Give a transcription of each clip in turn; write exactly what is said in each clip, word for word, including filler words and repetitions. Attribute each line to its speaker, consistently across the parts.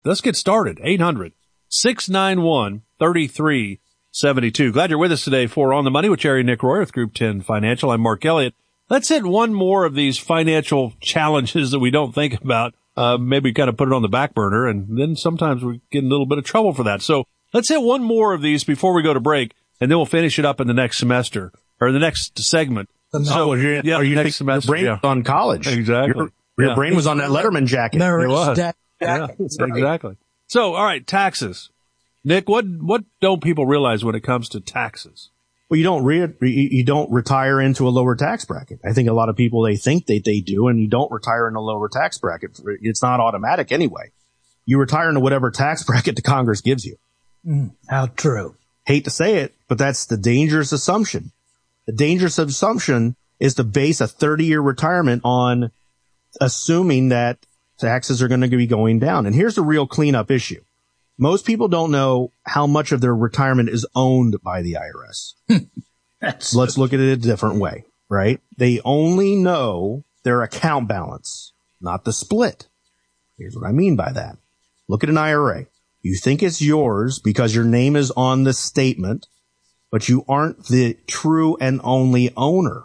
Speaker 1: Let's get started. eight hundred, six nine one, three three seven two. Glad you're with us today for On the Money with Jerry and Nick Royer with Group ten Financial. I'm Mark Elliott. Let's hit one more of these financial challenges that we don't think about. Uh, maybe kind of put it on the back burner, and then sometimes we get in a little bit of trouble for that. So let's hit one more of these before we go to break, and then we'll finish it up in the next semester or the next segment.
Speaker 2: So, you're,
Speaker 1: yeah,
Speaker 2: are you
Speaker 1: next semester,
Speaker 2: your brain
Speaker 1: yeah.
Speaker 2: was on college?
Speaker 1: Exactly.
Speaker 2: Your, your
Speaker 1: yeah.
Speaker 2: brain was on that Letterman jacket.
Speaker 1: It was.
Speaker 3: Jack-
Speaker 1: Yeah,
Speaker 3: right.
Speaker 1: exactly. So, all right, taxes. Nick, what what don't people realize when it comes to taxes?
Speaker 2: Well, you don't re- you don't retire into a lower tax bracket. I think a lot of people, they think that they do, and you don't retire in a lower tax bracket. It's not automatic anyway. You retire into whatever tax bracket the Congress gives you.
Speaker 3: Mm, how true.
Speaker 2: Hate to say it, but that's the dangerous assumption. The dangerous assumption is to base a thirty-year retirement on assuming that taxes are going to be going down. And here's the real cleanup issue. Most people don't know how much of their retirement is owned by the I R S.
Speaker 3: That's
Speaker 2: Let's look at it a different way, right? They only know their account balance, not the split. Here's what I mean by that. Look at an I R A. You think it's yours because your name is on the statement, but you aren't the true and only owner.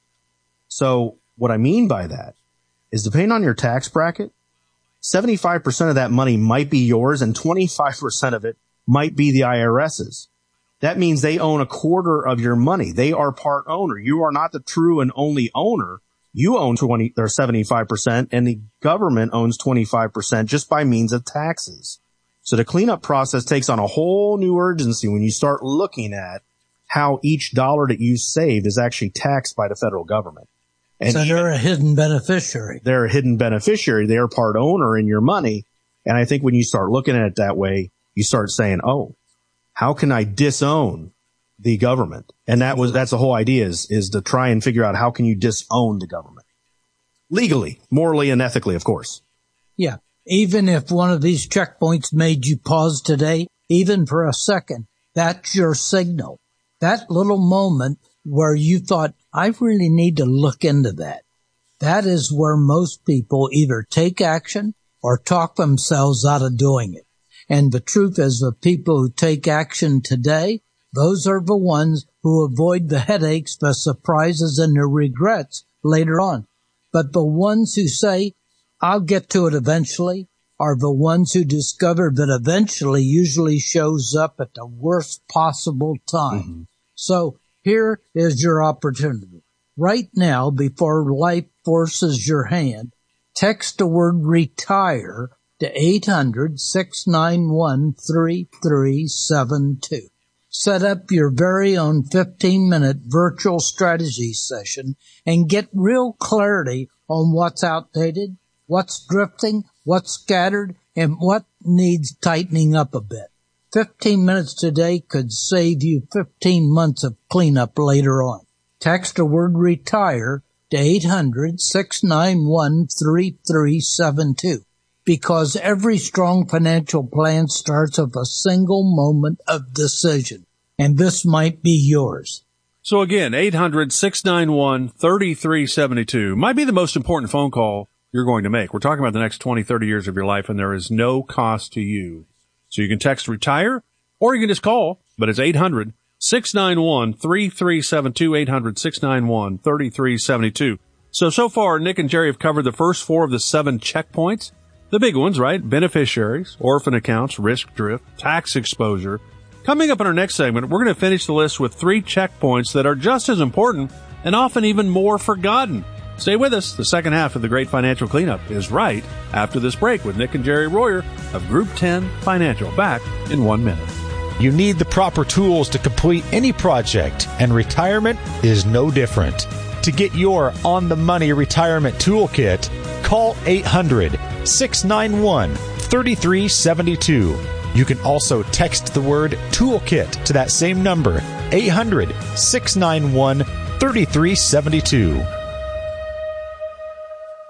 Speaker 2: So what I mean by that is, depending on your tax bracket, seventy-five percent of that money might be yours and twenty-five percent of it might be the IRS's. That means they own a quarter of your money. They are part owner. You are not the true and only owner. You own twenty or seventy-five percent, and the government owns twenty-five percent just by means of taxes. So the cleanup process takes on a whole new urgency when you start looking at how each dollar that you saved is actually taxed by the federal government. And
Speaker 3: so they're a hidden beneficiary.
Speaker 2: They're a hidden beneficiary. They're part owner in your money. And I think when you start looking at it that way, you start saying, oh, how can I disown the government? And that was, that's the whole idea, is, is to try and figure out how can you disown the government? Legally, morally, and ethically, of course.
Speaker 3: Yeah. Even if one of these checkpoints made you pause today, even for a second, that's your signal. That little moment where you thought, I really need to look into that. That is where most people either take action or talk themselves out of doing it. And the truth is, the people who take action today, those are the ones who avoid the headaches, the surprises, and the regrets later on. But the ones who say, I'll get to it eventually, are the ones who discover that eventually usually shows up at the worst possible time. Mm-hmm. So here is your opportunity. Right now, before life forces your hand, text the word RETIRE to eight hundred, six nine one, three three seven two. Set up your very own fifteen-minute virtual strategy session and get real clarity on what's outdated, what's drifting, what's scattered, and what needs tightening up a bit. fifteen minutes today could save you fifteen months of cleanup later on. Text the word RETIRE to eight hundred, six nine one, three three seven two. Because every strong financial plan starts with a single moment of decision. And this might be yours.
Speaker 1: So again, eight hundred, six nine one, three three seven two might be the most important phone call you're going to make. We're talking about the next twenty, thirty years of your life, and there is no cost to you. So you can text RETIRE, or you can just call, but it's eight hundred, six nine one, three three seven two, eight hundred, six nine one, three three seven two. So, so far, Nick and Jerry have covered the first four of the seven checkpoints. The big ones, right? Beneficiaries, orphan accounts, risk drift, tax exposure. Coming up in our next segment, we're going to finish the list with three checkpoints that are just as important and often even more forgotten. Stay with us. The second half of the Great Financial Cleanup is right after this break with Nick and Jerry Royer of Group ten Financial. Back in one minute.
Speaker 4: You need the proper tools to complete any project, and retirement is no different. To get your on-the-money retirement toolkit, call eight hundred, six nine one, three three seven two. You can also text the word toolkit to that same number, eight hundred, six nine one, three three seven two.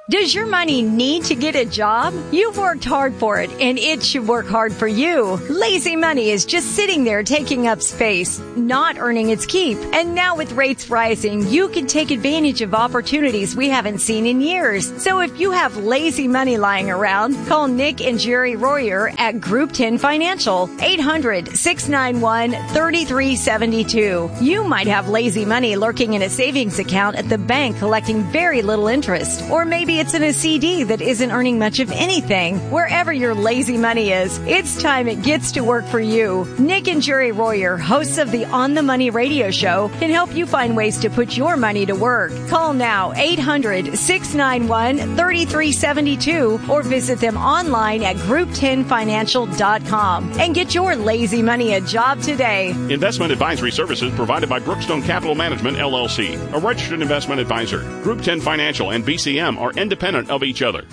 Speaker 5: Does your money need to get a job? You've worked hard for it, and it should work hard for you. Lazy money is just sitting there taking up space, not earning its keep. And now with rates rising, you can take advantage of opportunities we haven't seen in years. So if you have lazy money lying around, call Nick and Jerry Royer at Group ten Financial, eight hundred, six nine one, three three seven two. You might have lazy money lurking in a savings account at the bank collecting very little interest. Or maybe it's in a C D that isn't earning much of anything. Wherever your lazy money is, it's time it gets to work for you. Nick and Jerry Royer, hosts of the On the Money radio show, can help you find ways to put your money to work. Call now, eight hundred, six nine one, three three seven two, or visit them online at group ten financial dot com and get your lazy money a job today.
Speaker 6: Investment advisory services provided by Brookstone Capital Management, L L C, a registered investment advisor. Group ten Financial and B C M are independent of each other.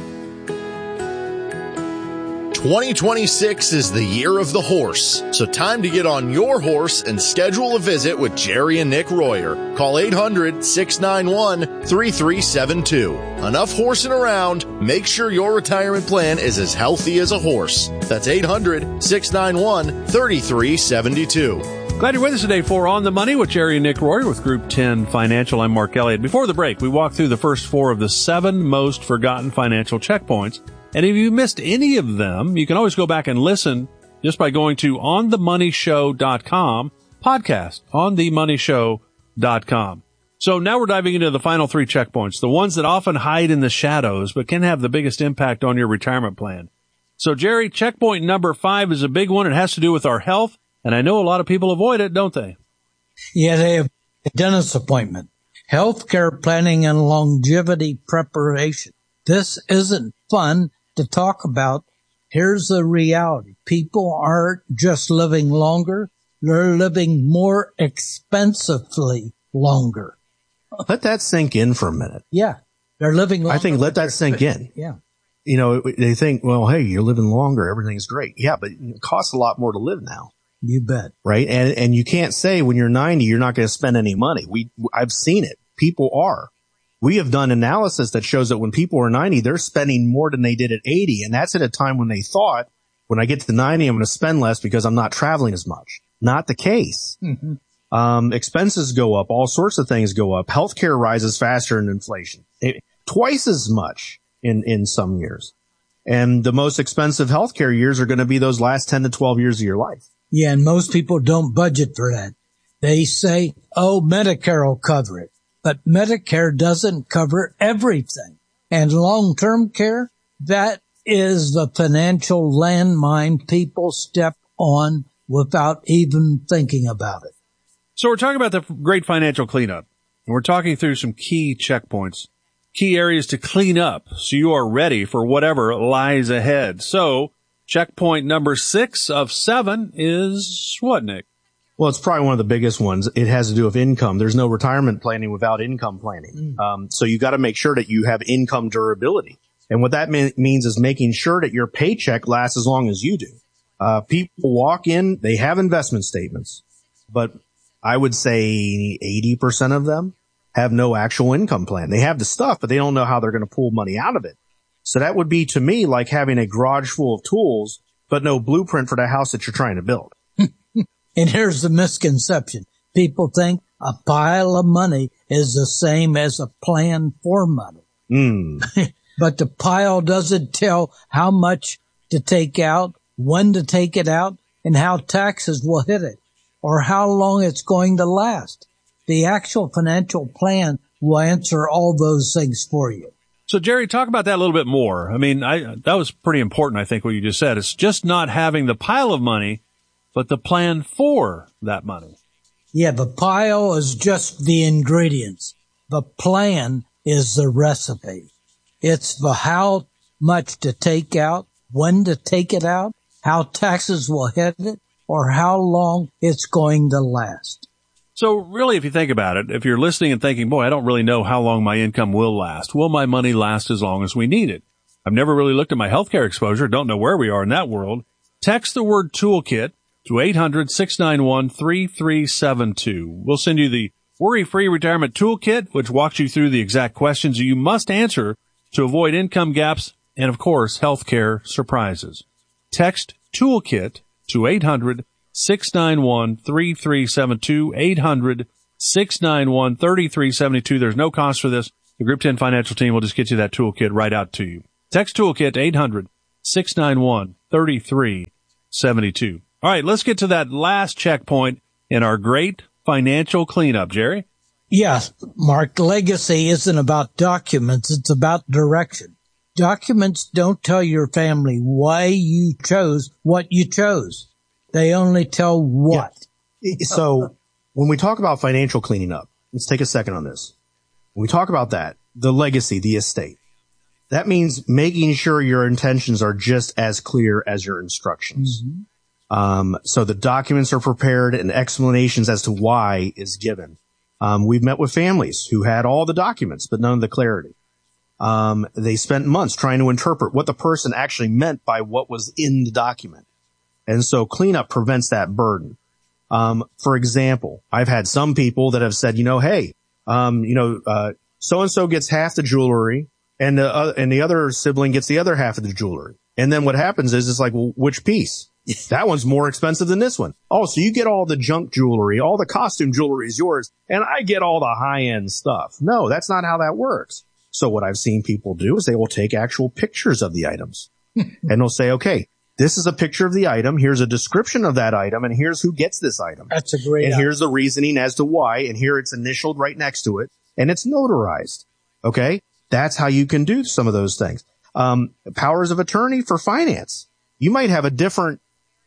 Speaker 7: twenty twenty-six is the year of the horse, so time to get on your horse and schedule a visit with Jerry and Nick Royer. Call eight hundred, six nine one, three three seven two. Enough horsing around. Make sure your retirement plan is as healthy as a horse. That's eight hundred, six nine one, three three seven two.
Speaker 1: Glad you're with us today for On the Money with Jerry and Nick Royer with Group ten Financial. I'm Mark Elliott. Before the break, we walked through the first four of the seven most forgotten financial checkpoints. And if you missed any of them, you can always go back and listen just by going to on the money show dot com, podcast, on the money show dot com. So now we're diving into the final three checkpoints, the ones that often hide in the shadows but can have the biggest impact on your retirement plan. So, Jerry, checkpoint number five is a big one. It has to do with our health. And I know a lot of people avoid it, don't they?
Speaker 3: Yeah, they have a dentist appointment, healthcare planning, and longevity preparation. This isn't fun to talk about. Here's the reality. People aren't just living longer. They're living more expensively longer.
Speaker 2: Let that sink in for a minute.
Speaker 3: Yeah. They're living longer.
Speaker 2: I think let that sink in.
Speaker 3: Yeah.
Speaker 2: You know, they think, well, hey, you're living longer. Everything's great. Yeah, but it costs a lot more to live now.
Speaker 3: You bet.
Speaker 2: Right. And, and you can't say when you're ninety, you're not going to spend any money. We, I've seen it. People are. We have done analysis that shows that when people are ninety, they're spending more than they did at eighty. And that's at a time when they thought, when I get to ninety, I'm going to spend less because I'm not traveling as much. Not the case. Mm-hmm. Um, expenses go up. All sorts of things go up. Healthcare rises faster than inflation. It, twice as much in, in some years. And the most expensive healthcare years are going to be those last ten to twelve years of your life.
Speaker 3: Yeah, and most people don't budget for that. They say, oh, Medicare will cover it. But Medicare doesn't cover everything. And long-term care, that is the financial landmine people step on without even thinking about it.
Speaker 1: So we're talking about the great financial cleanup. And we're talking through some key checkpoints, key areas to clean up so you are ready for whatever lies ahead. So checkpoint number six of seven is what, Nick?
Speaker 2: Well, it's probably one of the biggest ones. It has to do with income. There's no retirement planning without income planning. Mm. Um, so you got to make sure that you have income durability. And what that mean, means is making sure that your paycheck lasts as long as you do. Uh, people walk in, they have investment statements, but I would say eighty percent of them have no actual income plan. They have the stuff, but they don't know how they're going to pull money out of it. So that would be, to me, like having a garage full of tools, but no blueprint for the house that you're trying to build.
Speaker 3: And here's the misconception. People think a pile of money is the same as a plan for money.
Speaker 2: Mm.
Speaker 3: But the pile doesn't tell how much to take out, when to take it out, and how taxes will hit it, or how long it's going to last. The actual financial plan will answer all those things for you.
Speaker 1: So, Jerry, talk about that a little bit more. I mean, I, that was pretty important, I think, what you just said. It's just not having the pile of money, but the plan for that money.
Speaker 3: Yeah, the pile is just the ingredients. The plan is the recipe. It's the how much to take out, when to take it out, how taxes will hit it, or how long it's going to last.
Speaker 1: So really, if you think about it, if you're listening and thinking, boy, I don't really know how long my income will last. Will my money last as long as we need it? I've never really looked at my healthcare exposure. Don't know where we are in that world. Text the word toolkit to eight hundred, six nine one, three three seven two. We'll send you the Worry-Free Retirement Toolkit, which walks you through the exact questions you must answer to avoid income gaps and, of course, healthcare surprises. Text TOOLKIT to eight hundred, six nine one, three three seven two, eight hundred, six nine one, three three seven two. There's no cost for this. The Group ten Financial team will just get you that toolkit right out to you. Text TOOLKIT to eight hundred, six nine one, three three seven two. All right, let's get to that last checkpoint in our great financial cleanup, Jerry.
Speaker 3: Yes, Mark, legacy isn't about documents. It's about direction. Documents don't tell your family why you chose what you chose. They only tell what.
Speaker 2: Yeah. So when we talk about financial cleaning up, let's take a second on this. When we talk about that, the legacy, the estate, that means making sure your intentions are just as clear as your instructions. Mm-hmm. Um, so the documents are prepared and explanations as to why is given. Um, we've met with families who had all the documents, but none of the clarity. Um, they spent months trying to interpret what the person actually meant by what was in the document. And so cleanup prevents that burden. Um, for example, I've had some people that have said, you know, hey, um, you know, uh, so-and-so gets half the jewelry and the, uh, and the other sibling gets the other half of the jewelry. And then what happens is it's like, well, which piece? That one's more expensive than this one. Oh, so you get all the junk jewelry, all the costume jewelry is yours, and I get all the high-end stuff. No, that's not how that works. So what I've seen people do is they will take actual pictures of the items and they'll say, okay, this is a picture of the item. Here's a description of that item, and here's who gets this item.
Speaker 3: That's a great
Speaker 2: And
Speaker 3: item.
Speaker 2: here's the reasoning as to why, and here it's initialed right next to it, and it's notarized. Okay? That's how you can do some of those things. Um, powers of attorney for finance. You might have a different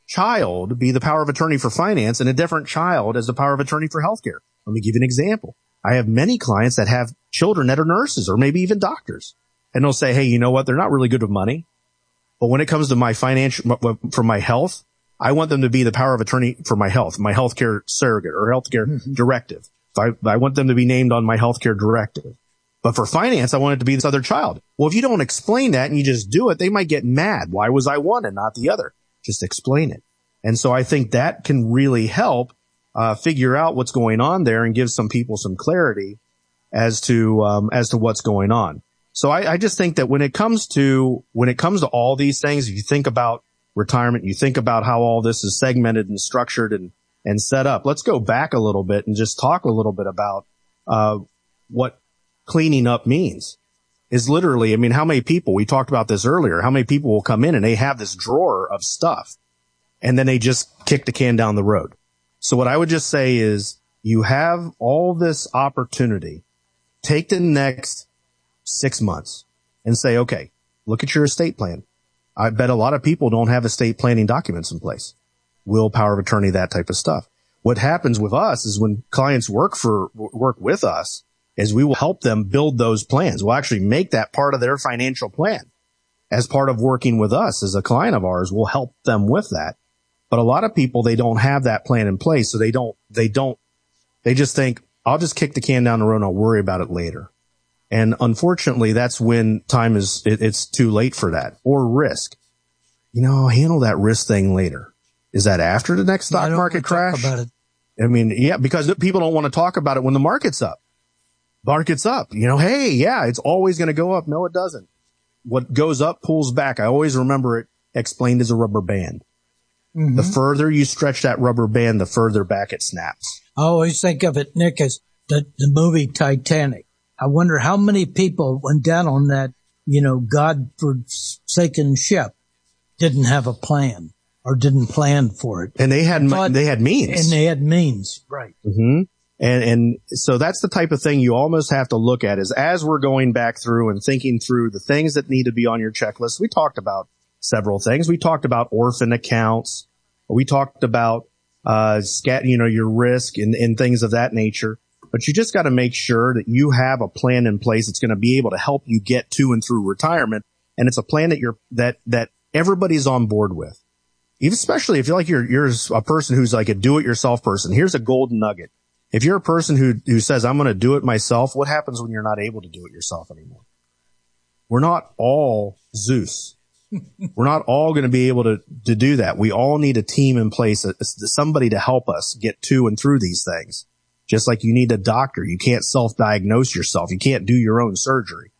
Speaker 2: child be the power of attorney for finance and a different child as the power of attorney for healthcare. Let me give you an example. I have many clients that have children that are nurses or maybe even doctors. And they'll say, hey, you know what? They're not really good with money. But when it comes to my financial, for my health, I want them to be the power of attorney for my health, my healthcare surrogate or healthcare mm-hmm. directive. I, I want them to be named on my healthcare directive. But for finance, I want it to be this other child. Well, if you don't explain that and you just do it, they might get mad. Why was I one and not the other? Just explain it. And so I think that can really help uh figure out what's going on there and give some people some clarity as to um as to what's going on. So I, I just think that when it comes to when it comes to all these things, if you think about retirement, you think about how all this is segmented and structured and and set up. Let's go back a little bit and just talk a little bit about uh what cleaning up means. Is literally, I mean, how many people, we talked about this earlier, how many people will come in and they have this drawer of stuff and then they just kick the can down the road. So what I would just say is you have all this opportunity. Take the next six months and say, okay, look at your estate plan. I bet a lot of people don't have estate planning documents in place. Will, power of attorney, that type of stuff. What happens with us is when clients work for, work with us, is we will help them build those plans. We'll actually make that part of their financial plan. As part of working with us as a client of ours, we'll help them with that. But a lot of people, they don't have that plan in place. So they don't, they don't, they just think, I'll just kick the can down the road and I'll worry about it later. And unfortunately, that's when time is, it, it's too late for that. Or risk. You know, I'll handle that risk thing later. Is that after the next stock market crash?
Speaker 3: About it.
Speaker 2: I mean, yeah, because people don't want to talk about it when the market's up. Market's up. You know, hey, yeah, it's always going to go up. No, it doesn't. What goes up pulls back. I always remember it explained as a rubber band. Mm-hmm. The further you stretch that rubber band, the further back it snaps.
Speaker 3: I always think of it, Nick, as the, the movie Titanic. I wonder how many people went down on that, you know, God-forsaken ship, didn't have a plan or didn't plan for it.
Speaker 2: And they had, but, they had means.
Speaker 3: And they had means. Right.
Speaker 2: Mm-hmm. And, and so that's the type of thing you almost have to look at is as we're going back through and thinking through the things that need to be on your checklist. We talked about several things. We talked about orphan accounts. We talked about, uh, scat, you know, your risk and, and things of that nature. But you just got to make sure that you have a plan in place that's going to be able to help you get to and through retirement. And it's a plan that you're, that, that everybody's on board with. Even especially if you're like you're, you're a person who's like a do-it-yourself person. Here's a golden nugget. If you're a person who, who says, I'm going to do it myself, what happens when you're not able to do it yourself anymore? We're not all Zeus. We're not all going to be able to, to do that. We all need a team in place, somebody to help us get to and through these things. Just like you need a doctor. You can't self-diagnose yourself. You can't do your own surgery.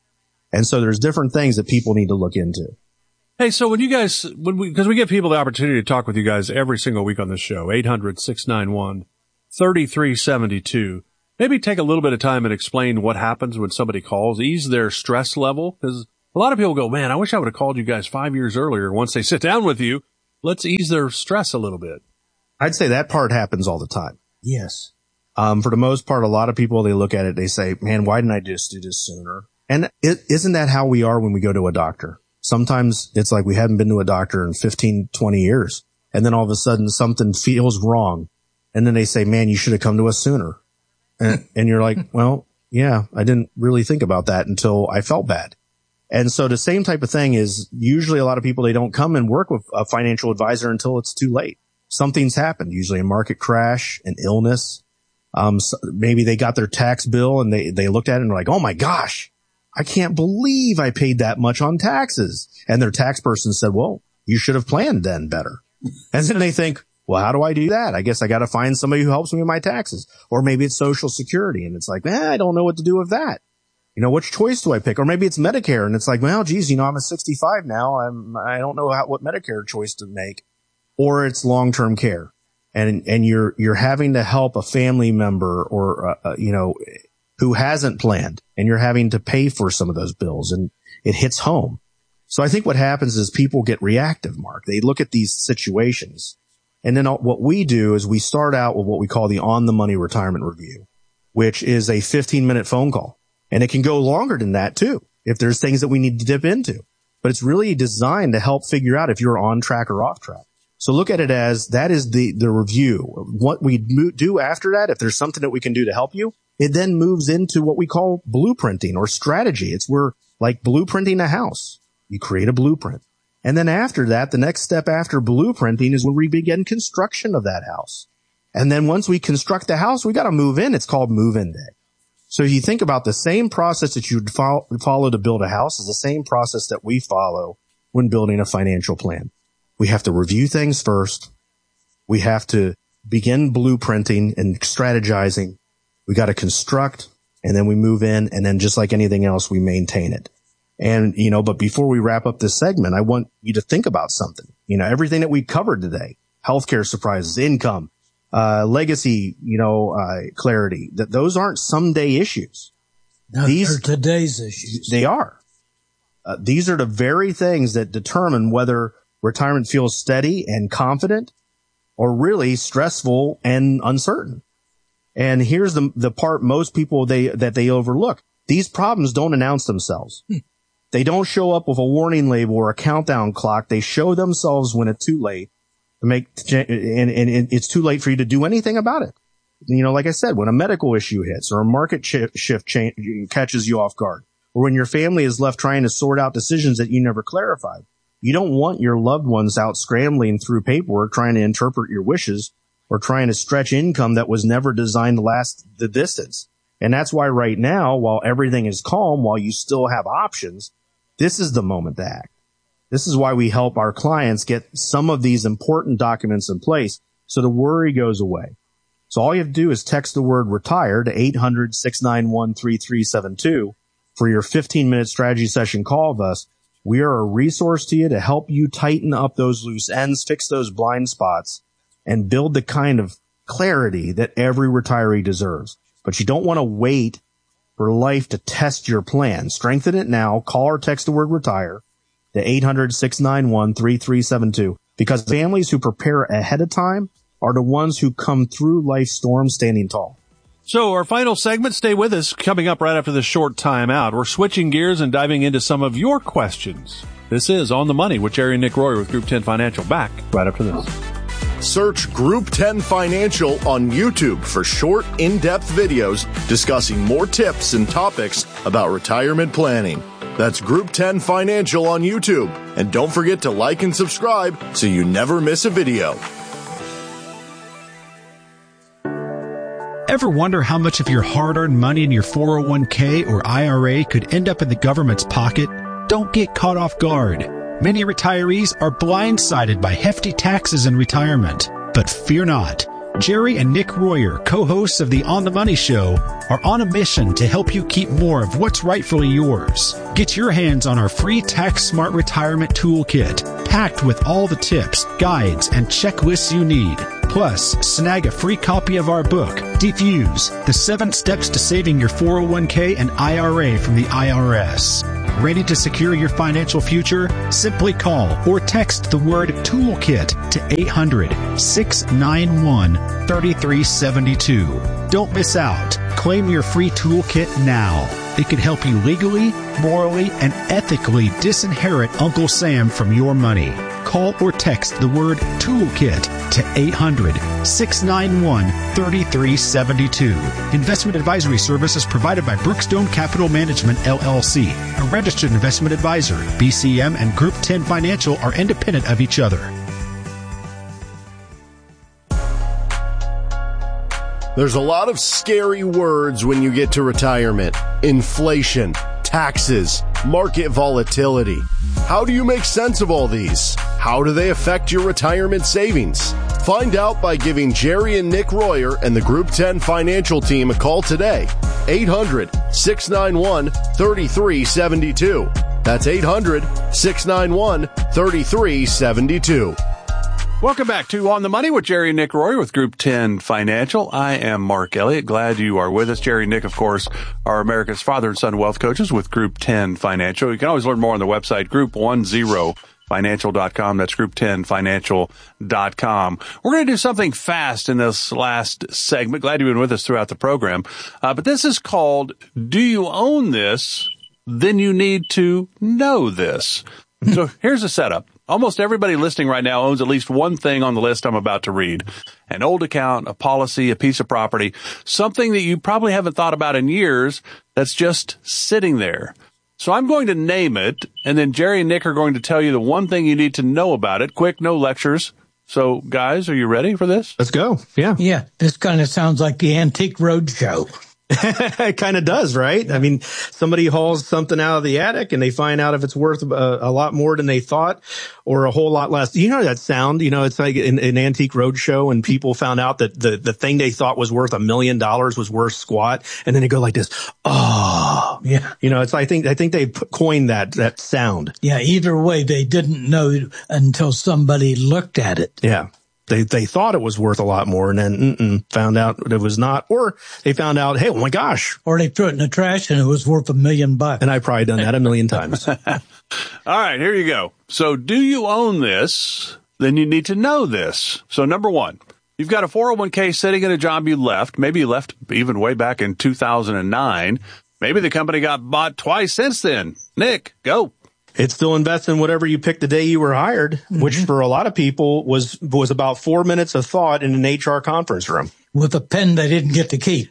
Speaker 2: And so there's different things that people need to look into.
Speaker 1: Hey, so when you guys, when we, because we give people the opportunity to talk with you guys every single week on this show, eight hundred, six nine one, three three seven two. Maybe take a little bit of time and explain what happens when somebody calls, ease their stress level. Because a lot of people go, man, I wish I would have called you guys five years earlier. Once they sit down with you, let's ease their stress a little bit.
Speaker 2: I'd say that part happens all the time.
Speaker 3: Yes.
Speaker 2: Um, for the most part, a lot of people, they look at it, they say, man, why didn't I just do this sooner? And it, isn't that how we are when we go to a doctor? Sometimes it's like we haven't been to a doctor in fifteen, twenty years. And then all of a sudden something feels wrong. And then they say, man, you should have come to us sooner. And, and you're like, well, yeah, I didn't really think about that until I felt bad. And so the same type of thing is usually a lot of people, they don't come and work with a financial advisor until it's too late. Something's happened, usually a market crash, an illness. Um, so maybe they got their tax bill and they, they looked at it and were like, oh my gosh, I can't believe I paid that much on taxes. And their tax person said, well, you should have planned then better. And then they think, well, how do I do that? I guess I got to find somebody who helps me with my taxes. Or maybe it's Social Security and it's like, eh, I don't know what to do with that. You know, which choice do I pick? Or maybe it's Medicare and it's like, well, geez, you know, I'm a sixty-five now. I'm, I don't know how, what Medicare choice to make. Or it's long-term care. And, and you're, you're having to help a family member or, uh, uh, you know, who hasn't planned, and you're having to pay for some of those bills, and it hits home. So I think what happens is people get reactive, Mark. They look at these situations, and then what we do is we start out with what we call the On the Money Retirement Review, which is a fifteen minute phone call. And it can go longer than that too, if there's things that we need to dip into. But it's really designed to help figure out if you're on track or off track. So look at it as that is the, the review. What we do after that, if there's something that we can do to help you, it then moves into what we call blueprinting or strategy. It's where like blueprinting a house. You create a blueprint. And then after that, the next step after blueprinting is when we begin construction of that house. And then once we construct the house, we got to move in. It's called move-in day. So if you think about the same process that you'd follow, follow to build a house is the same process that we follow when building a financial plan. We have to review things first. We have to begin blueprinting and strategizing. We got to construct, and then we move in, and then just like anything else, we maintain it. And, you know, but before we wrap up this segment, I want you to think about something. You know, everything that we covered today, healthcare surprises, income, uh, legacy, you know, uh, clarity, that those aren't someday issues.
Speaker 3: No,
Speaker 2: these
Speaker 3: they're today's issues.
Speaker 2: They are. Uh, these are the very things that determine whether retirement feels steady and confident or really stressful and uncertain. And here's the the part most people they that they overlook. These problems don't announce themselves. Hmm. They don't show up with a warning label or a countdown clock. They show themselves when it's too late to make, and, and it's too late for you to do anything about it. You know, like I said, when a medical issue hits or a market sh- shift change, catches you off guard, or when your family is left trying to sort out decisions that you never clarified. You don't want your loved ones out scrambling through paperwork trying to interpret your wishes or trying to stretch income that was never designed to last the distance. And that's why right now, while everything is calm, while you still have options, this is the moment to act. This is why we help our clients get some of these important documents in place so the worry goes away. So all you have to do is text the word RETIRE to eight hundred, six nine one, three three seven two for your fifteen minute strategy session call with us. We are a resource to you to help you tighten up those loose ends, fix those blind spots, and build the kind of clarity that every retiree deserves. But you don't want to wait for life to test your plan. Strengthen it now. Call or text the word RETIRE to eight hundred, six nine one, three three seven two, because families who prepare ahead of time are the ones who come through life's storm standing tall.
Speaker 1: So our final segment, stay with us. Coming up right after this short time out, we're switching gears and diving into some of your questions. This is On the Money with Jerry and Nick Royer with Group ten Financial. Back right after this.
Speaker 7: Search Group ten Financial on YouTube for short, in-depth videos discussing more tips and topics about retirement planning. That's Group ten Financial on YouTube. And don't forget to like and subscribe so you never miss a video.
Speaker 8: Ever wonder how much of your hard-earned money in your four oh one k or I R A could end up in the government's pocket? Don't get caught off guard. Many retirees are blindsided by hefty taxes in retirement. But fear not. Jerry and Nick Royer, co-hosts of the On the Money Show, are on a mission to help you keep more of what's rightfully yours. Get your hands on our free Tax Smart Retirement Toolkit, packed with all the tips, guides, and checklists you need. Plus, snag a free copy of our book, Defuse, the seven steps to saving your four oh one k and I R A from the I R S. Ready to secure your financial future? Simply call or text the word toolkit to eight hundred, six nine one, three three seven two. Don't miss out. Claim your free toolkit now. It can help you legally, morally, and ethically disinherit Uncle Sam from your money. Call or text the word toolkit to eight hundred, six nine one, three three seven two. Investment advisory services provided by Brookstone Capital Management, L L C, a registered investment advisor. B C M and Group ten Financial are independent of each other.
Speaker 7: There's a lot of scary words when you get to retirement. Inflation, taxes, market volatility. How do you make sense of all these? How do they affect your retirement savings? Find out by giving Jerry and Nick Royer and the Group ten Financial team a call today. eight hundred, six nine one, three three seven two. That's eight hundred, six nine one, three three seven two.
Speaker 1: Welcome back to On the Money with Jerry and Nick Royer with Group ten Financial. I am Mark Elliott. Glad you are with us. Jerry and Nick, of course, are America's father and son wealth coaches with Group ten Financial. You can always learn more on the website, group ten financial dot com. That's group ten financial dot com. We're going to do something fast in this last segment. Glad you've been with us throughout the program. Uh, but this is called, Do You Own This? Then You Need to Know This. So here's the setup. Almost everybody listening right now owns at least one thing on the list I'm about to read. An old account, a policy, a piece of property, something that you probably haven't thought about in years that's just sitting there. So I'm going to name it, and then Jerry and Nick are going to tell you the one thing you need to know about it. Quick, no lectures. So, guys, are you ready for this?
Speaker 2: Let's go. Yeah.
Speaker 3: Yeah, this kind of sounds like the Antique Roadshow.
Speaker 2: It kind of does, right? I mean, somebody hauls something out of the attic and they find out if it's worth a, a lot more than they thought or a whole lot less. You know that sound? You know, it's like an, an Antique Roadshow when people found out that the, the thing they thought was worth a million dollars was worth squat. And then they go like this. Oh,
Speaker 3: yeah.
Speaker 2: You know, it's, I think, I think they coined that, that sound.
Speaker 3: Yeah. Either way, they didn't know until somebody looked at it.
Speaker 2: Yeah. They they thought it was worth a lot more and then mm-mm, found out it was not. Or they found out, hey, oh my gosh.
Speaker 3: Or they threw it in the trash and it was worth a million bucks.
Speaker 2: And I've probably done that a million times.
Speaker 1: All right, here you go. So do you own this? Then you need to know this. So number one, you've got a four oh one k sitting in a job you left. Maybe you left even way back in two thousand nine. Maybe the company got bought twice since then. Nick, go.
Speaker 2: It still invests in whatever you picked the day you were hired, mm-hmm. which for a lot of people was was about four minutes of thought in an H R conference room.
Speaker 3: With a pen they didn't get to keep.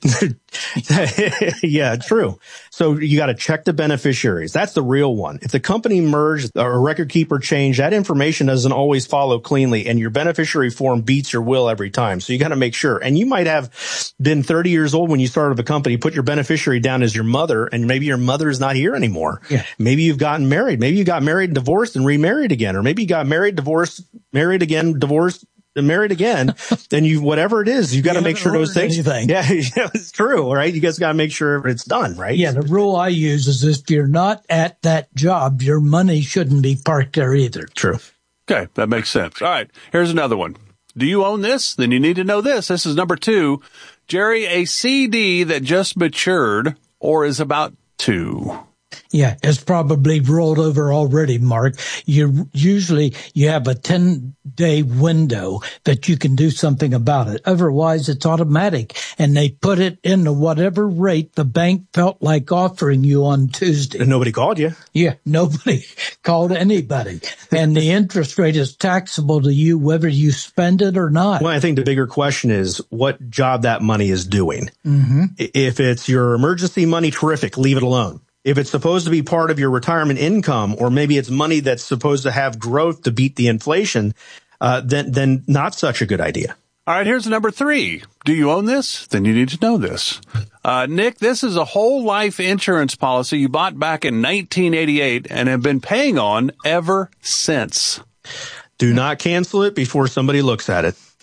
Speaker 2: Yeah, true. So you got to check the beneficiaries. That's the real one. If the company merged or a record keeper changed, that information doesn't always follow cleanly, and your beneficiary form beats your will every time. So you got to make sure. And you might have been thirty years old when you started the company, put your beneficiary down as your mother, and maybe your mother is not here anymore.
Speaker 3: Yeah.
Speaker 2: Maybe you've gotten married. Maybe you got married and divorced and remarried again, or maybe you got married, divorced, married again, divorced, married again, then you, whatever it is, you got to make sure those things.
Speaker 3: Anything.
Speaker 2: Yeah, yeah, it's true, right? You guys got to make sure it's done, right?
Speaker 3: Yeah, the rule I use is if you're not at that job, your money shouldn't be parked there either.
Speaker 2: True.
Speaker 1: Okay, that makes sense. All right, here's another one. Do you own this? Then you need to know this. This is number two. Jerry, a C D that just matured or is about to.
Speaker 3: Yeah, it's probably rolled over already, Mark. You usually you have a ten day window that you can do something about it. Otherwise, it's automatic, and they put it into whatever rate the bank felt like offering you on Tuesday.
Speaker 2: And nobody called you.
Speaker 3: Yeah, nobody called anybody, and the interest rate is taxable to you whether you spend it or not.
Speaker 2: Well, I think the bigger question is what job that money is doing.
Speaker 3: Mm-hmm.
Speaker 2: If it's your emergency money, terrific, leave it alone. If it's supposed to be part of your retirement income, or maybe it's money that's supposed to have growth to beat the inflation, uh, then then not such a good idea.
Speaker 1: All right, here's number three. Do you own this? Then you need to know this. Uh, Nick, this is a whole life insurance policy you bought back in nineteen eighty-eight and have been paying on ever since.
Speaker 2: Do not cancel it before somebody looks at it.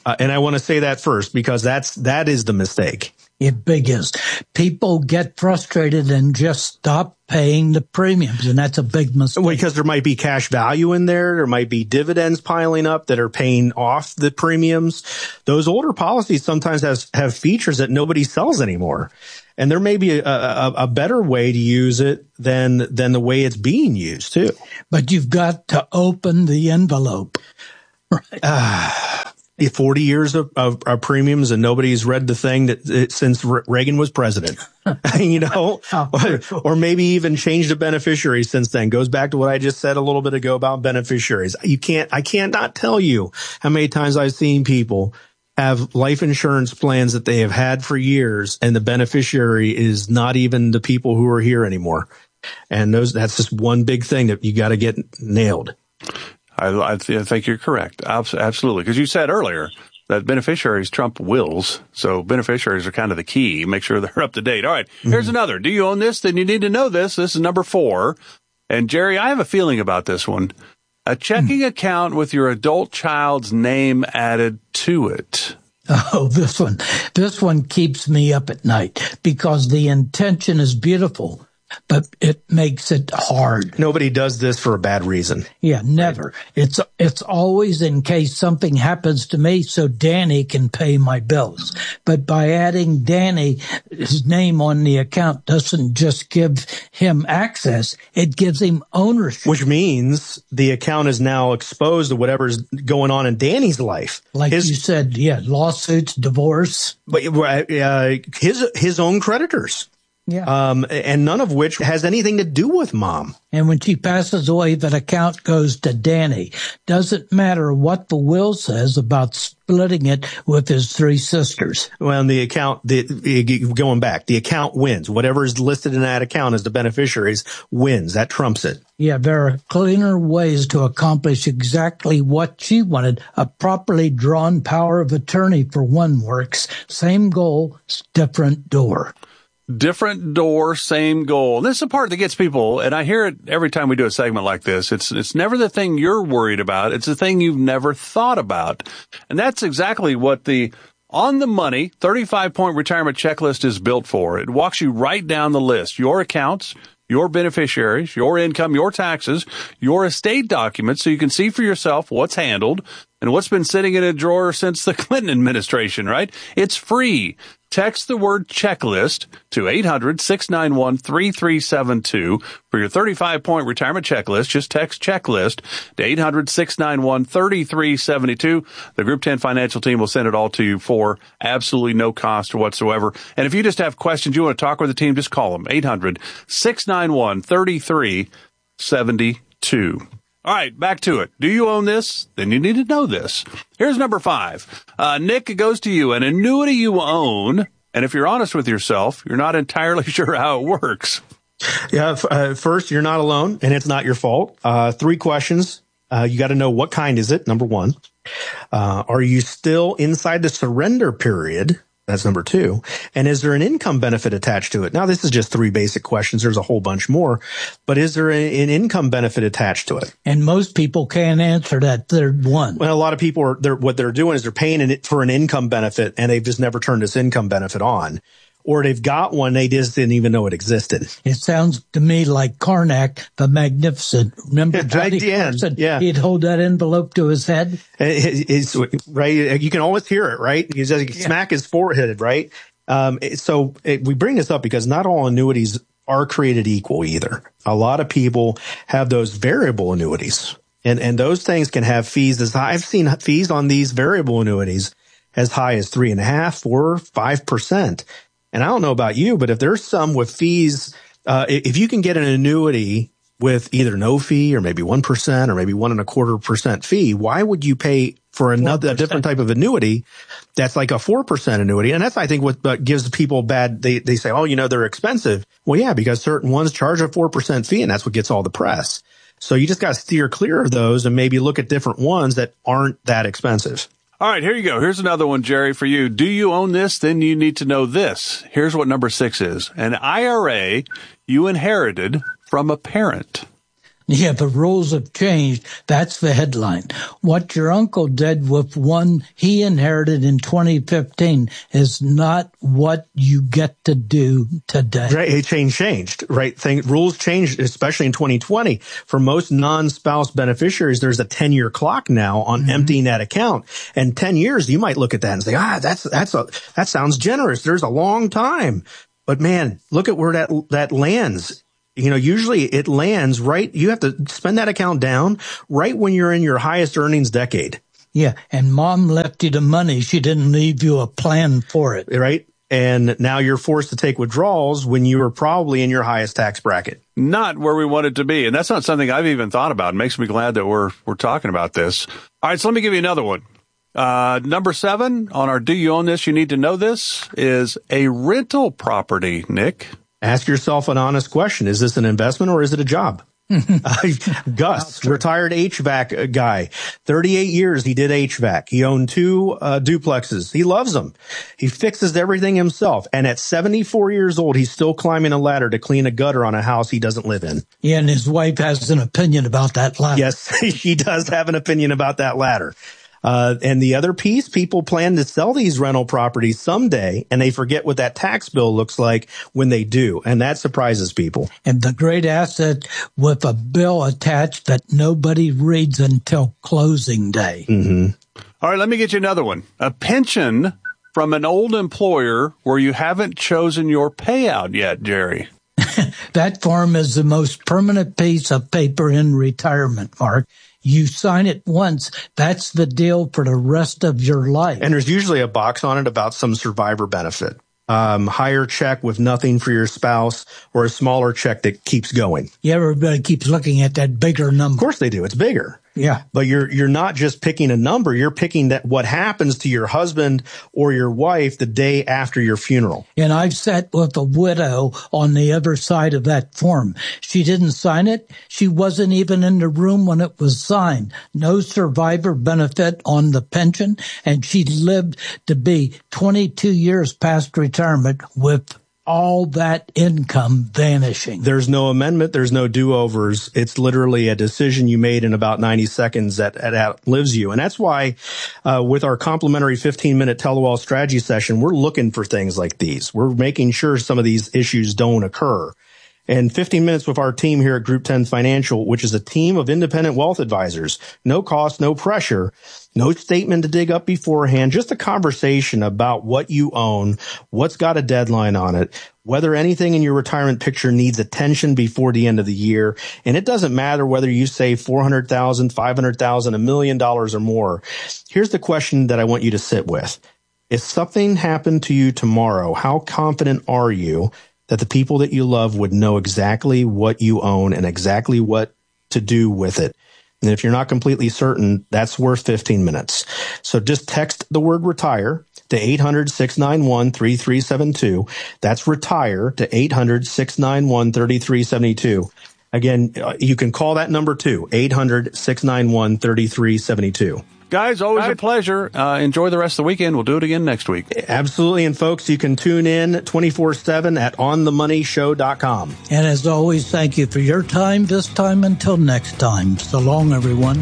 Speaker 2: Uh, and I want to say that first because that's that is the mistake.
Speaker 3: It biggest. People get frustrated and just stop paying the premiums, and that's a big mistake.
Speaker 2: Because there might be cash value in there. There might be dividends piling up that are paying off the premiums. Those older policies sometimes has, have features that nobody sells anymore. And there may be a, a, a better way to use it than than the way it's being used, too.
Speaker 3: But you've got to open the envelope. Right.
Speaker 2: Uh, forty years of, of, of premiums and nobody's read the thing that, that since Reagan was president, you know, or, or maybe even changed a beneficiary since then. Goes back to what I just said a little bit ago about beneficiaries. You can't, I can't not tell you how many times I've seen people have life insurance plans that they have had for years and the beneficiary is not even the people who are here anymore. And those, that's just one big thing that you got to get nailed.
Speaker 1: I, I, th- I think you're correct. Absolutely. Because you said earlier that beneficiaries trump wills. So beneficiaries are kind of the key. Make sure they're up to date. All right. Here's mm-hmm. another. Do you own this? Then you need to know this. This is number four. And Jerry, I have a feeling about this one. A checking mm. account with your adult child's name added to it.
Speaker 3: Oh, this one. This one keeps me up at night because the intention is beautiful, but it makes it hard.
Speaker 2: Nobody does this for a bad reason.
Speaker 3: Yeah, never. It's it's always in case something happens to me so Danny can pay my bills. But by adding Danny, his name on the account doesn't just give him access, it gives him ownership.
Speaker 2: Which means the account is now exposed to whatever's going on in Danny's life.
Speaker 3: Like his, you said, yeah, lawsuits, divorce.
Speaker 2: But uh, his his own creditors.
Speaker 3: Yeah.
Speaker 2: Um, and none of which has anything to do with mom.
Speaker 3: And when she passes away, that account goes to Danny. Doesn't matter what the will says about splitting it with his three sisters.
Speaker 2: Well, the account, the, going back, the account wins. Whatever is listed in that account as the beneficiaries wins. That trumps it.
Speaker 3: Yeah, there are cleaner ways to accomplish exactly what she wanted. A properly drawn power of attorney for one works. Same goal, different door.
Speaker 1: Different door, same goal. This is the part that gets people, and I hear it every time we do a segment like this. It's it's never the thing you're worried about. It's the thing you've never thought about. And that's exactly what the On the Money thirty-five point retirement checklist is built for. It walks you right down the list. Your accounts, your beneficiaries, your income, your taxes, your estate documents, so you can see for yourself what's handled and what's been sitting in a drawer since the Clinton administration, right? It's free. Text the word checklist to eight hundred, six nine one, three three seven two for your thirty-five point retirement checklist. Just text checklist to eight hundred, six nine one, three three seven two. The Group ten Financial team will send it all to you for absolutely no cost whatsoever. And if you just have questions, you want to talk with the team, just call them eight hundred, six nine one, three three seven two. All right, back to it. Do you own this? Then you need to know this. Here's number five. Uh, Nick, it goes to you. An annuity you own, and if you're honest with yourself, you're not entirely sure how it works.
Speaker 2: Yeah, uh, first, you're not alone, and it's not your fault. Uh, three questions. Uh, you got to know what kind is it, number one. Uh, are you still inside the surrender period? That's number two. And is there an income benefit attached to it? Now, this is just three basic questions. There's a whole bunch more. But is there a, an income benefit attached to it?
Speaker 3: And most people can't answer that third one.
Speaker 2: Well, a lot of people are, they're, what they're doing is they're paying it for an income benefit, and they've just never turned this income benefit on. Or they've got one, they just didn't even know it existed.
Speaker 3: It sounds to me like Karnak, the Magnificent. Remember Johnny Carson?
Speaker 2: Yeah.
Speaker 3: He'd hold that envelope to his head.
Speaker 2: It's, right. You can always hear it, right? He just yeah. smack his forehead, right? Um, so it, we bring this up because not all annuities are created equal either. A lot of people have those variable annuities, and, and those things can have fees as high. I've seen fees on these variable annuities as high as three and a half, four, five percent. And I don't know about you, but if there's some with fees, uh, if you can get an annuity with either no fee or maybe one percent or maybe one and a quarter percent fee, why would you pay for another, a different type of annuity that's like a four percent annuity? And that's, I think, what gives people bad, they, they say, oh, you know, they're expensive. Well, yeah, because certain ones charge a four percent fee, and that's what gets all the press. So you just got to steer clear of those and maybe look at different ones that aren't that expensive.
Speaker 1: All right, here you go. Here's another one, Jerry, for you. Do you own this? Then you need to know this. Here's what number six is. An I R A you inherited from a parent.
Speaker 3: Yeah, the rules have changed. That's the headline. What your uncle did with one he inherited in twenty fifteen is not what you get to do today.
Speaker 2: Right, it changed, changed, right? Thing, rules changed, especially in twenty twenty. For most non-spouse beneficiaries, there's a ten-year clock now on mm-hmm. emptying that account. And ten years, you might look at that and say, ah, that's that's a that sounds generous. There's a long time. But man, look at where that that lands. You know, usually it lands right. You have to spend that account down right when you're in your highest earnings decade.
Speaker 3: Yeah. And mom left you the money. She didn't leave you a plan for it.
Speaker 2: Right. And now you're forced to take withdrawals when you were probably in your highest tax bracket.
Speaker 1: Not where we want it to be. And that's not something I've even thought about. It makes me glad that we're we're talking about this. All right. So let me give you another one. Uh, number seven on our Do You Own This? You Need to Know This is a rental property, Nick.
Speaker 2: Ask yourself an honest question. Is this an investment or is it a job? uh, Gus, retired H V A C guy, thirty-eight years he did H V A C. He owned two uh, duplexes. He loves them. He fixes everything himself. And at seventy-four years old, he's still climbing a ladder to clean a gutter on a house he doesn't live in.
Speaker 3: Yeah, and his wife has an opinion about that ladder.
Speaker 2: Yes, she does have an opinion about that ladder. Uh, and the other piece, people plan to sell these rental properties someday, and they forget what that tax bill looks like when they do. And that surprises people.
Speaker 3: And the great asset with a bill attached that nobody reads until closing day.
Speaker 2: Mm-hmm.
Speaker 1: All right, let me get you another one. A pension from an old employer where you haven't chosen your payout yet, Jerry.
Speaker 3: That form is the most permanent piece of paper in retirement, Mark. You sign it once, that's the deal for the rest of your life.
Speaker 2: And there's usually a box on it about some survivor benefit. Um, higher check with nothing for your spouse, or a smaller check that keeps going.
Speaker 3: Yeah, everybody keeps looking at that bigger number.
Speaker 2: Of course they do. It's bigger.
Speaker 3: Yeah.
Speaker 2: But you're you're not just picking a number. You're picking that what happens to your husband or your wife the day after your funeral.
Speaker 3: And I've sat with a widow on the other side of that form. She didn't sign it. She wasn't even in the room when it was signed. No survivor benefit on the pension. And she lived to be twenty-two years past retirement with all that income vanishing.
Speaker 2: There's no amendment. There's no do-overs. It's literally a decision you made in about ninety seconds that, that outlives you. And that's why uh, with our complimentary fifteen-minute tell-all strategy session, we're looking for things like these. We're making sure some of these issues don't occur. And fifteen minutes with our team here at Group ten Financial, which is a team of independent wealth advisors. No cost, no pressure, no statement to dig up beforehand, just a conversation about what you own, what's got a deadline on it, whether anything in your retirement picture needs attention before the end of the year. And it doesn't matter whether you save four hundred thousand dollars, five hundred thousand dollars, a million dollars or more. Here's the question that I want you to sit with. If something happened to you tomorrow, how confident are you that the people that you love would know exactly what you own and exactly what to do with it? And if you're not completely certain, that's worth fifteen minutes. So just text the word retire to eight hundred, six nine one, three three seven two. That's retire to eight hundred, six nine one, three three seven two. Again, you can call that number too, eight hundred, six nine one, three three seven two.
Speaker 1: Guys, always a pleasure. Uh, enjoy the rest of the weekend. We'll do it again next week.
Speaker 2: Absolutely. And folks, you can tune in twenty-four seven at on the money show dot com.
Speaker 3: And as always, thank you for your time this time. Until next time. So long, everyone.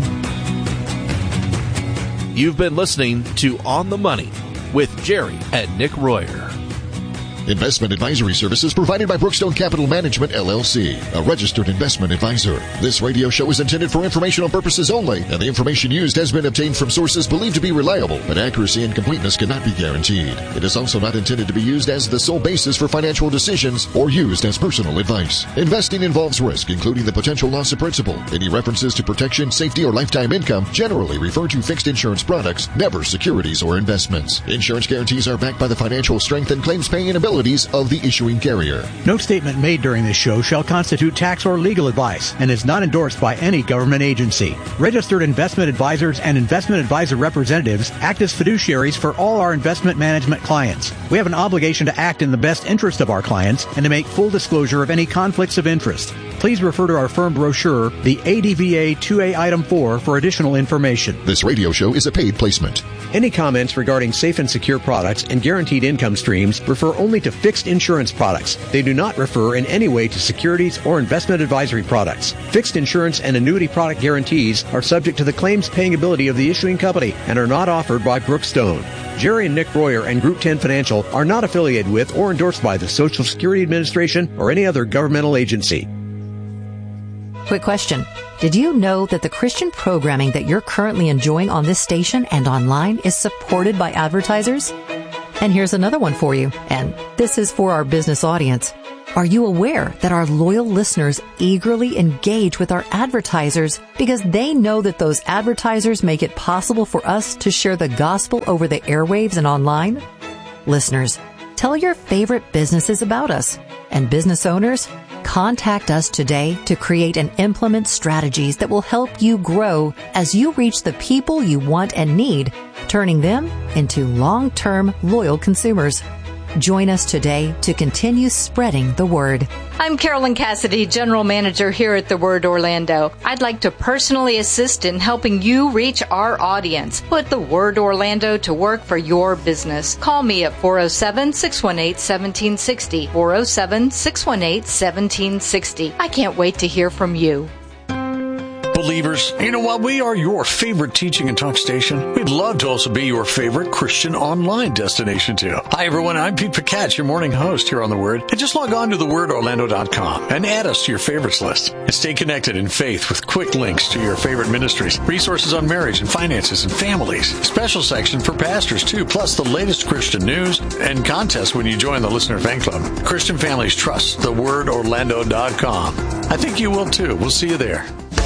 Speaker 9: You've been listening to On the Money with Jerry and Nick Royer.
Speaker 10: Investment advisory services provided by Brookstone Capital Management, L L C, a registered investment advisor. This radio show is intended for informational purposes only, and the information used has been obtained from sources believed to be reliable, but accuracy and completeness cannot be guaranteed. It is also not intended to be used as the sole basis for financial decisions or used as personal advice. Investing involves risk, including the potential loss of principal. Any references to protection, safety, or lifetime income generally refer to fixed insurance products, never securities or investments. Insurance guarantees are backed by the financial strength and claims-paying ability of the issuing carrier.
Speaker 11: No statement made during this show shall constitute tax or legal advice and is not endorsed by any government agency. Registered investment advisors and investment advisor representatives act as fiduciaries for all our investment management clients. We have an obligation to act in the best interest of our clients and to make full disclosure of any conflicts of interest. Please refer to our firm brochure, the A D V A two A Item four, for additional information.
Speaker 10: This radio show is a paid placement.
Speaker 11: Any comments regarding safe and secure products and guaranteed income streams refer only to fixed insurance products. They do not refer in any way to securities or investment advisory products. Fixed insurance and annuity product guarantees are subject to the claims paying ability of the issuing company and are not offered by Brookstone. Jerry and Nick Royer and Group ten Financial are not affiliated with or endorsed by the Social Security Administration or any other governmental agency.
Speaker 12: Quick question. Did you know that the Christian programming that you're currently enjoying on this station and online is supported by advertisers? And here's another one for you, and this is for our business audience. Are you aware that our loyal listeners eagerly engage with our advertisers because they know that those advertisers make it possible for us to share the gospel over the airwaves and online? Listeners, tell your favorite businesses about us. And business owners, contact us today to create and implement strategies that will help you grow as you reach the people you want and need, turning them into long-term loyal consumers. Join us today to continue spreading the word.
Speaker 13: I'm Carolyn Cassidy, General Manager here at The Word Orlando. I'd like to personally assist in helping you reach our audience. Put The Word Orlando to work for your business. Call me at four oh seven, six one eight, one seven six oh, four oh seven, six one eight, one seven six oh. I can't wait to hear from you.
Speaker 14: Believers, you know what? We are your favorite teaching and talk station. We'd love to also be your favorite Christian online destination too. Hi everyone, I'm Pete Picatch, your morning host here on The Word. And just log on to the word orlando dot com and add us to your favorites list. And stay connected in faith with quick links to your favorite ministries, resources on marriage and finances and families, a special section for pastors too, plus the latest Christian news and contests when you join the Listener Fan Club. Christian families trust the word orlando dot com. I think you will too. We'll see you there.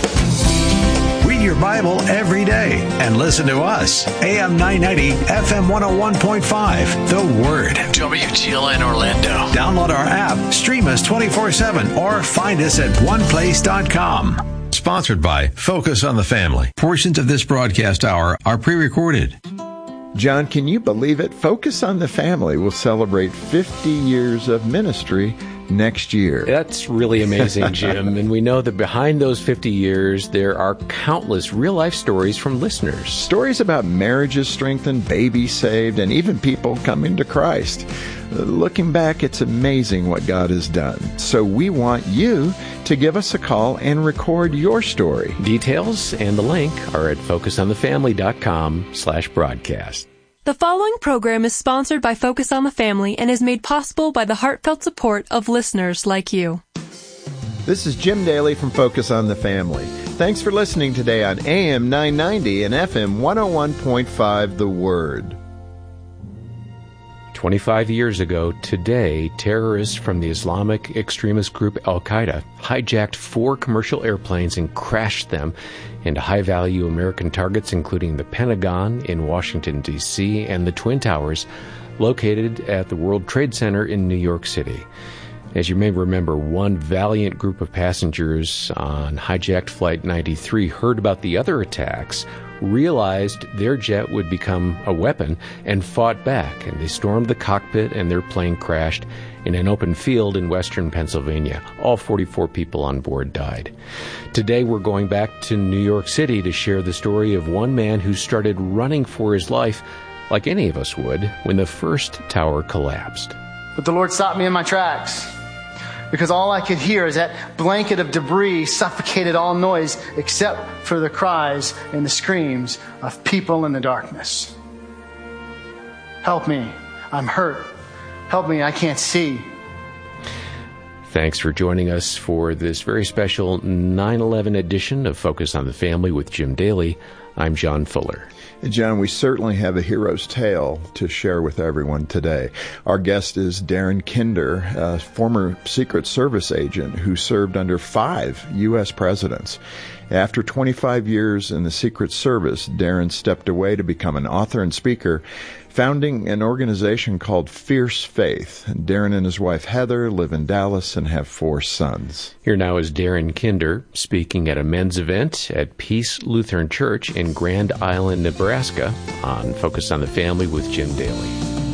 Speaker 15: Read your Bible every day and listen to us. A M nine ninety, F M one oh one point five. The Word.
Speaker 14: W T L N Orlando.
Speaker 15: Download our app, stream us twenty-four seven, or find us at one place dot com.
Speaker 16: Sponsored by Focus on the Family. Portions of this broadcast hour are pre-recorded.
Speaker 17: John, can you believe it? Focus on the Family will celebrate fifty years of ministry next year.
Speaker 18: That's really amazing, Jim. And we know that behind those fifty years, there are countless real-life stories from listeners.
Speaker 17: Stories about marriages strengthened, babies saved, and even people coming to Christ. Uh, looking back, it's amazing what God has done. So we want you to give us a call and record your story.
Speaker 18: Details and the link are at focus on the family dot com slash broadcast.
Speaker 19: The following program is sponsored by Focus on the Family and is made possible by the heartfelt support of listeners like you.
Speaker 17: This is Jim Daly from Focus on the Family. Thanks for listening today on A M nine ninety and F M one oh one point five The Word.
Speaker 18: twenty-five years ago today, terrorists from the Islamic extremist group Al-Qaeda hijacked four commercial airplanes and crashed them into high-value American targets, including the Pentagon in Washington, D C, and the Twin Towers located at the World Trade Center in New York City. As you may remember, one valiant group of passengers on hijacked Flight ninety-three heard about the other attacks, realized their jet would become a weapon, and fought back. And they stormed the cockpit, and their plane crashed in an open field in western Pennsylvania. All forty-four people on board died. Today, we're going back to New York City to share the story of one man who started running for his life like any of us would when the first tower collapsed.
Speaker 20: But the Lord stopped me in my tracks, because all I could hear is that blanket of debris suffocated all noise except for the cries and the screams of people in the darkness. Help me. I'm hurt. Help me. I can't see.
Speaker 18: Thanks for joining us for this very special nine eleven edition of Focus on the Family with Jim Daly. I'm John Fuller.
Speaker 17: John, we certainly have a hero's tale to share with everyone today. Our guest is Darren Kinder, a former Secret Service agent who served under five U S presidents. After twenty-five years in the Secret Service, Darren stepped away to become an author and speaker, founding an organization called Fierce Faith. Darren and his wife Heather live in Dallas and have four sons.
Speaker 18: Here now is Darren Kinder speaking at a men's event at Peace Lutheran Church in Grand Island, Nebraska on Focus on the Family with Jim Daly.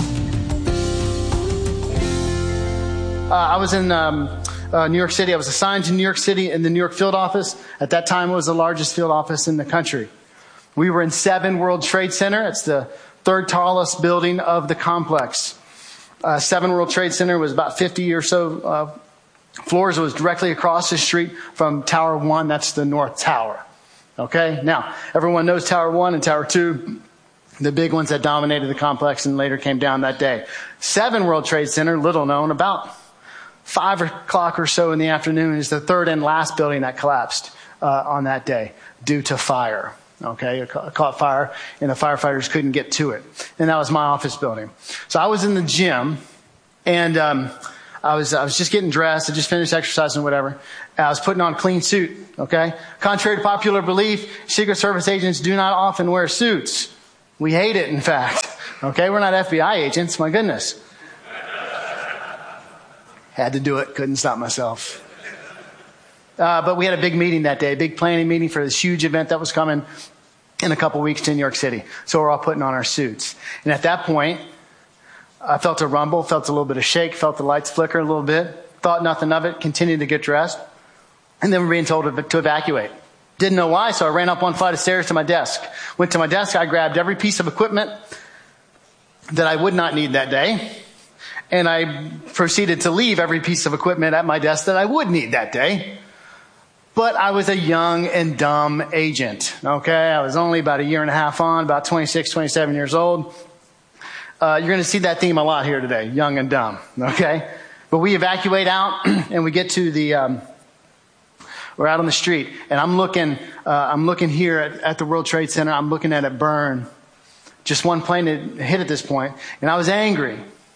Speaker 20: Uh, I was in um, uh, New York City. I was assigned to New York City in the New York field office. At that time, it was the largest field office in the country. We were in seven World Trade Center. It's the third tallest building of the complex. Uh, seven World Trade Center was about fifty or so uh, floors. It was directly across the street from Tower One. That's the North Tower. Okay? Now, everyone knows Tower One and Tower Two, the big ones that dominated the complex and later came down that day. Seven World Trade Center, little known, about five o'clock or so in the afternoon, is the third and last building that collapsed uh, on that day due to fire. Okay, it caught fire, and the firefighters couldn't get to it. And that was my office building. So I was in the gym, and um, I was I was just getting dressed. I just finished exercising, whatever. I was putting on a clean suit. Okay, contrary to popular belief, Secret Service agents do not often wear suits. We hate it, in fact. Okay, we're not F B I agents. My goodness. Had to do it. Couldn't stop myself. Uh, but we had a big meeting that day, a big planning meeting for this huge event that was coming in a couple weeks to New York City. So we're all putting on our suits. And at that point, I felt a rumble, felt a little bit of shake, felt the lights flicker a little bit, thought nothing of it, continued to get dressed. And then we're being told to, to evacuate. Didn't know why, so I ran up one flight of stairs to my desk. Went to my desk, I grabbed every piece of equipment that I would not need that day. And I proceeded to leave every piece of equipment at my desk that I would need that day. But I was a young and dumb agent, okay? I was only about a year and a half on, about twenty-six, twenty-seven years old. Uh, you're going to see that theme a lot here today, young and dumb, okay? But we evacuate out, and we get to the, um, we're out on the street, and I'm looking, uh, I'm looking here at, at the World Trade Center. I'm looking at it burn. Just one plane had hit at this point, and I was angry.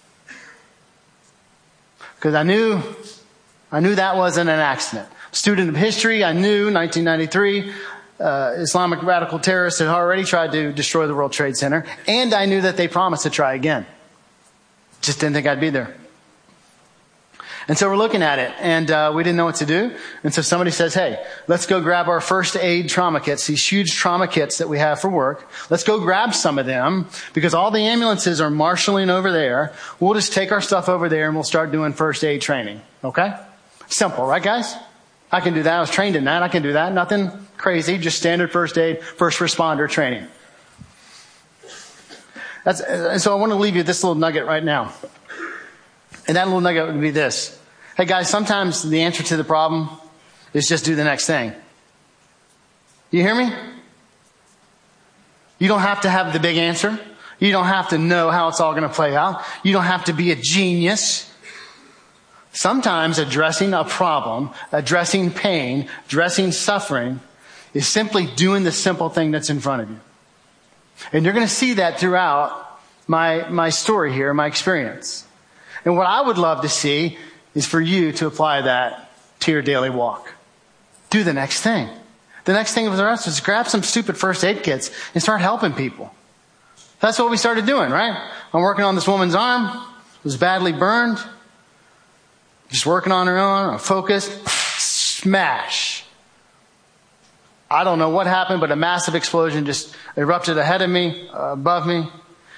Speaker 20: Because I knew, I knew that wasn't an accident. Student of history, I knew nineteen ninety-three, uh, Islamic radical terrorists had already tried to destroy the World Trade Center, and I knew that they promised to try again. Just didn't think I'd be there. And so we're looking at it, and uh, we didn't know what to do. And so somebody says, hey, let's go grab our first aid trauma kits, these huge trauma kits that we have for work. Let's go grab some of them, because all the ambulances are marshaling over there. We'll just take our stuff over there, and we'll start doing first aid training. Okay? Simple, right, guys? I can do that. I was trained in that. I can do that. Nothing crazy, just standard first aid, first responder training. That's, and so I want to leave you this little nugget right now. And that little nugget would be this. Hey guys, sometimes the answer to the problem is just do the next thing. You hear me? You don't have to have the big answer. You don't have to know how it's all going to play out. You don't have to be a genius. Sometimes addressing a problem, addressing pain, addressing suffering is simply doing the simple thing that's in front of you. And you're going to see that throughout my, my story here, my experience. And what I would love to see is for you to apply that to your daily walk. Do the next thing. The next thing for us is grab some stupid first aid kits and start helping people. That's what we started doing, right? I'm working on this woman's arm. It was badly burned. Just working on her own, I'm focused. Smash. I don't know what happened, but a massive explosion just erupted ahead of me, uh, above me.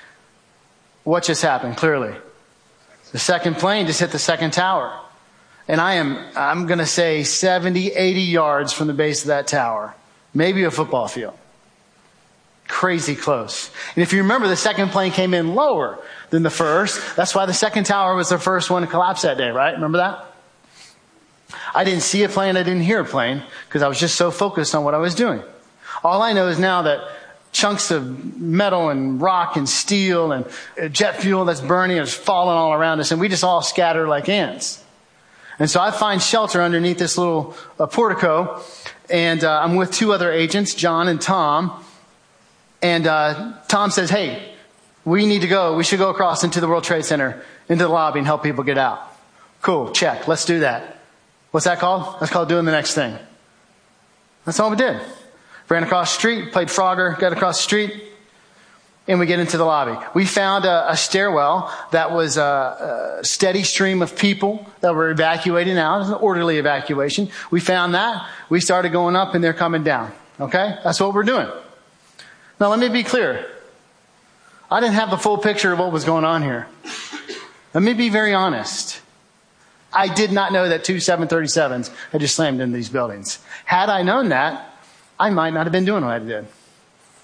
Speaker 20: What just happened? Clearly. The second plane just hit the second tower. And I am, I'm going to say seventy, eighty yards from the base of that tower. Maybe a football field. Crazy close. And if you remember, the second plane came in lower than the first. That's why the second tower was the first one to collapse that day, right? Remember that? I didn't see a plane. I didn't hear a plane because I was just so focused on what I was doing. All I know is now that chunks of metal and rock and steel and jet fuel that's burning is falling all around us, and we just all scatter like ants. And so I find shelter underneath this little uh, portico, and uh, I'm with two other agents, John and Tom. And uh, Tom says, hey, we need to go. We should go across into the World Trade Center, into the lobby, and help people get out. Cool, check. Let's do that. What's that called? That's called doing the next thing. That's all we did. Ran across the street, played Frogger, got across the street, and we get into the lobby. We found a, a stairwell that was a, a steady stream of people that were evacuating out. It was an orderly evacuation. We found that. We started going up, and they're coming down. Okay? That's what we're doing. Now, let me be clear. I didn't have the full picture of what was going on here. Let me be very honest. I did not know that two seven thirty-sevens had just slammed into these buildings. Had I known that, I might not have been doing what I did.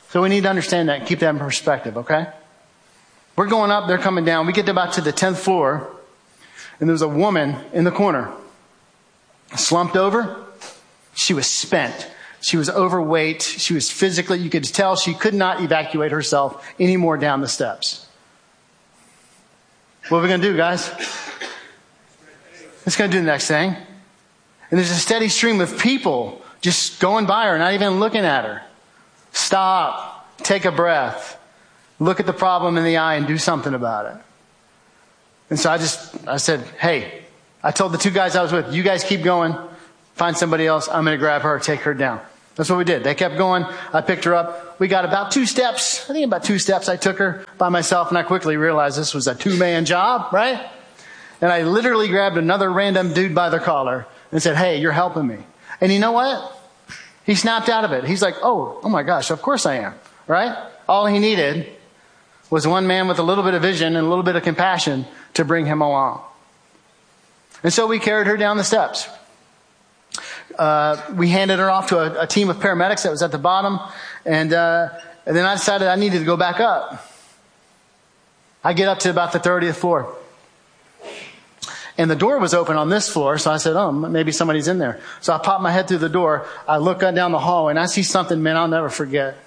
Speaker 20: So we need to understand that and keep that in perspective, okay? We're going up, they're coming down. We get about to the tenth floor, and there's a woman in the corner, slumped over. She was spent. She was overweight. She was physically, you could tell she could not evacuate herself anymore down the steps. What are we going to do, guys? Let's go do the next thing. And there's a steady stream of people just going by her, not even looking at her. Stop. Take a breath. Look at the problem in the eye and do something about it. And so I just, I said, hey, I told the two guys I was with, you guys keep going. Find somebody else. I'm going to grab her, take her down. That's what we did. They kept going. I picked her up. We got about two steps. I think about two steps. I took her by myself, and I quickly realized this was a two-man job, right? And I literally grabbed another random dude by the collar and said, hey, you're helping me. And you know what? He snapped out of it. He's like, oh, oh my gosh, of course I am, right? All he needed was one man with a little bit of vision and a little bit of compassion to bring him along. And so we carried her down the steps. Uh, we handed her off to a, a team of paramedics that was at the bottom. And, uh, and then I decided I needed to go back up. I get up to about the thirtieth floor. And the door was open on this floor. So I said, oh, maybe somebody's in there. So I pop my head through the door. I look down the hallway and I see something, man, I'll never forget.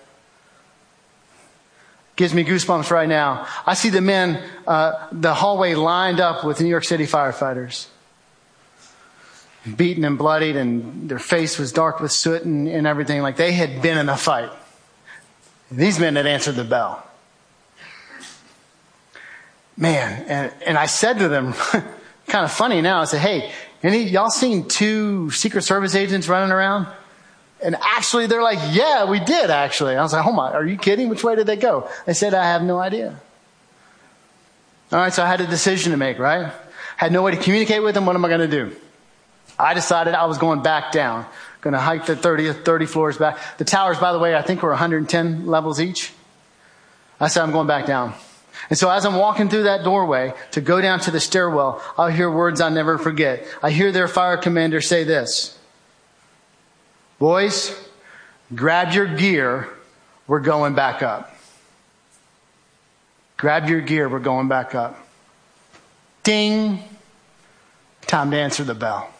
Speaker 20: Gives me goosebumps right now. I see the men, uh, the hallway lined up with New York City firefighters. Beaten and bloodied, and their face was dark with soot and, and everything. Like they had been in a fight. These men had answered the bell. Man, and, and I said to them, kind of funny now, I said, hey, any y'all seen two Secret Service agents running around? And actually, they're like, yeah, we did actually. I was like, oh my, are you kidding? Which way did they go? They said, I have no idea. All right, so I had a decision to make, right? Had no way to communicate with them. What am I going to do? I decided I was going back down. Going to hike the thirty, thirty floors back. The towers, by the way, I think were one hundred ten levels each. I said, I'm going back down. And so as I'm walking through that doorway to go down to the stairwell, I'll hear words I'll never forget. I hear their fire commander say this. Boys, grab your gear. We're going back up. Grab your gear. We're going back up. Ding. Time to answer the bell.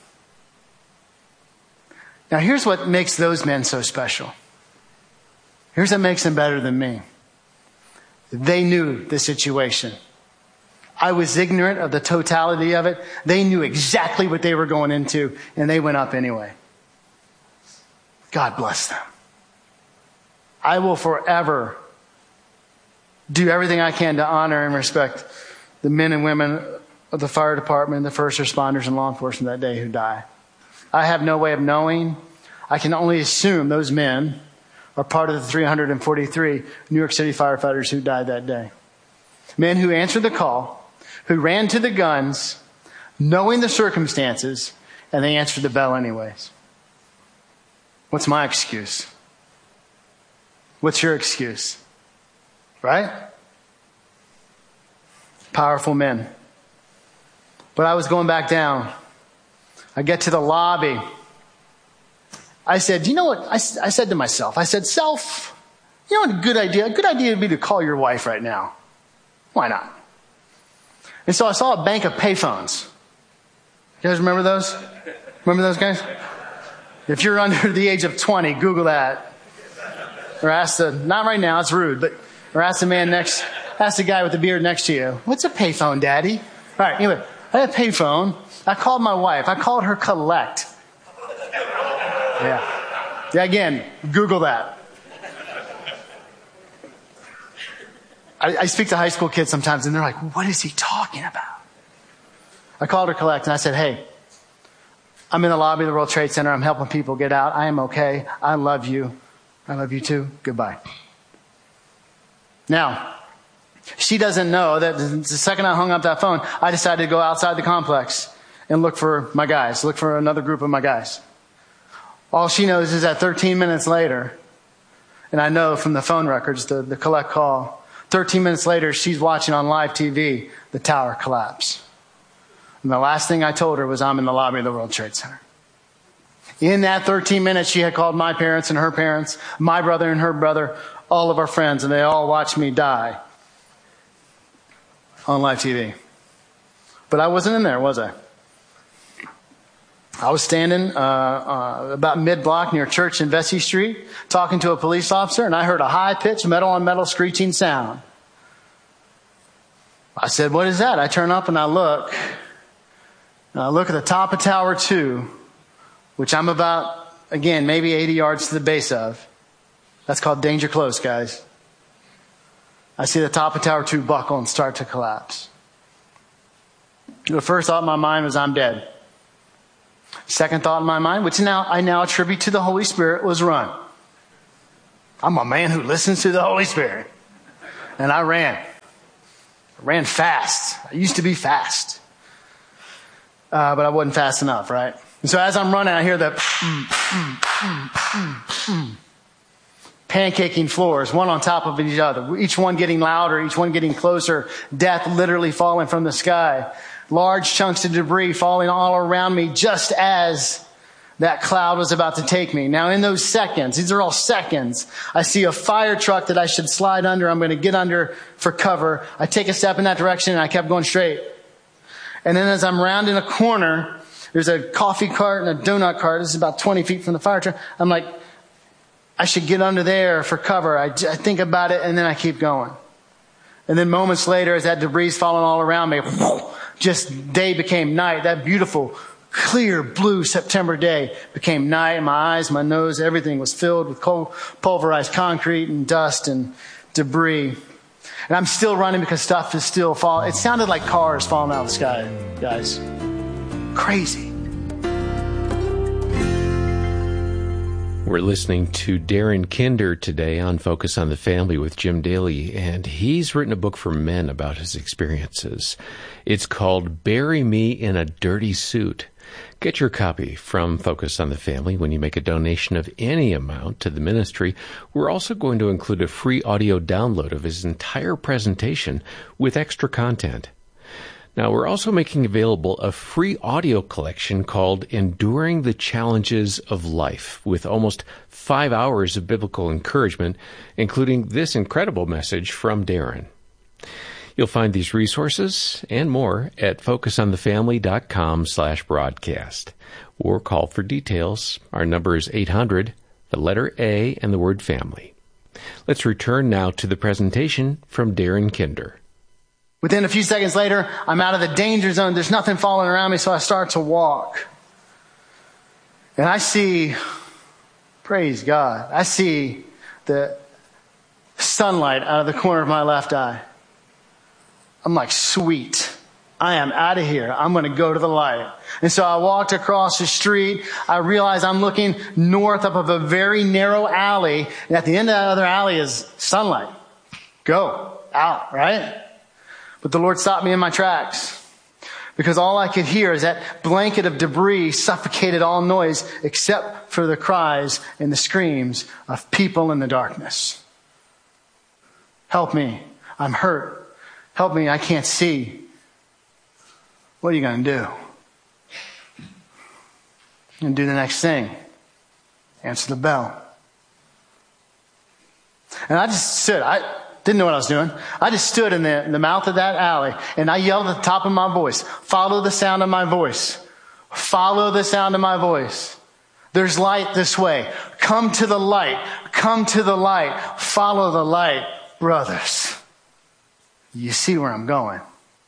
Speaker 20: Now here's what makes those men so special. Here's what makes them better than me. They knew the situation. I was ignorant of the totality of it. They knew exactly what they were going into, and they went up anyway. God bless them. I will forever do everything I can to honor and respect the men and women of the fire department, the first responders, and law enforcement that day who died. I have no way of knowing. I can only assume those men are part of the three hundred forty-three New York City firefighters who died that day. Men who answered the call, who ran to the guns, knowing the circumstances, and they answered the bell anyways. What's my excuse? What's your excuse? Right? Powerful men. But I was going back down. I get to the lobby. I said, you know what? I, I said to myself, I said, self, you know what a good idea? A good idea would be to call your wife right now. Why not? And so I saw a bank of payphones. You guys remember those? Remember those guys? If you're under the age of twenty, Google that. Or ask the, not right now, it's rude, but, or ask the man next, ask the guy with the beard next to you, what's a payphone, Daddy? All right, anyway, I had a payphone. I called my wife. I called her Collect. Yeah. Yeah, again, Google that. I, I speak to high school kids sometimes, and they're like, what is he talking about? I called her Collect, and I said, hey, I'm in the lobby of the World Trade Center. I'm helping people get out. I am okay. I love you. I love you too. Goodbye. Now, she doesn't know that the second I hung up that phone, I decided to go outside the complex and look for my guys, look for another group of my guys. All she knows is that thirteen minutes later, and I know from the phone records, the, the Collect call, thirteen minutes later, she's watching on live T V the tower collapse. And the last thing I told her was I'm in the lobby of the World Trade Center. In that thirteen minutes, she had called my parents and her parents, my brother and her brother, all of our friends, and they all watched me die on live T V. But I wasn't in there, was I? I was standing uh, uh, about mid-block near Church and Vesey Street, talking to a police officer, and I heard a high-pitched metal-on-metal screeching sound. I said, "What is that?" I turn up and I look. And I look at the top of Tower two, which I'm about, again, maybe eighty yards to the base of. That's called danger close, guys. I see the top of Tower two buckle and start to collapse. The first thought in my mind was, I'm dead. Second thought in my mind, which now I now attribute to the Holy Spirit, was run. I'm a man who listens to the Holy Spirit. And I ran. I ran fast. I used to be fast. Uh, but I wasn't fast enough, right? And so as I'm running, I hear the mm, mm, mm, mm, mm, pancaking floors, one on top of each other, each one getting louder, each one getting closer, death literally falling from the sky. Large chunks of debris falling all around me just as that cloud was about to take me. Now in those seconds, these are all seconds, I see a fire truck that I should slide under. I'm going to get under for cover. I take a step in that direction and I kept going straight. And then as I'm rounding a corner, there's a coffee cart and a donut cart. This is about twenty feet from the fire truck. I'm like, I should get under there for cover. I, I think about it and then I keep going. And then moments later, as that debris is falling all around me, just day became night. That beautiful, clear blue September day became night. And my eyes, my nose, everything was filled with cold, pulverized concrete and dust and debris. And I'm still running because stuff is still falling. It sounded like cars falling out of the sky, guys. Crazy.
Speaker 18: We're listening to Darren Kinder today on Focus on the Family with Jim Daly, and he's written a book for men about his experiences. It's called Bury Me in a Dirty Suit. Get your copy from Focus on the Family when you make a donation of any amount to the ministry. We're also going to include a free audio download of his entire presentation with extra content. Now, we're also making available a free audio collection called Enduring the Challenges of Life, with almost five hours of biblical encouragement, including this incredible message from Darren. You'll find these resources and more at focusonthefamily.com slash broadcast, or call for details. Our number is eight hundred, the letter A, and the word family. Let's return now to the presentation from Darren Kinder.
Speaker 20: Within a few seconds later, I'm out of the danger zone. There's nothing falling around me, so I start to walk. And I see, praise God, I see the sunlight out of the corner of my left eye. I'm like, sweet. I am out of here. I'm going to go to the light. And so I walked across the street. I realized I'm looking north up of a very narrow alley. And at the end of that other alley is sunlight. Go out, right? But the Lord stopped me in my tracks, because all I could hear is that blanket of debris suffocated all noise except for the cries and the screams of people in the darkness. Help me. I'm hurt. Help me. I can't see. What are you going to do? And do the next thing. Answer the bell. And I just stood. I didn't know what I was doing. I just stood in the, in the mouth of that alley and I yelled at the top of my voice, follow the sound of my voice. Follow the sound of my voice. There's light this way. Come to the light. Come to the light. Follow the light, brothers. You see where I'm going.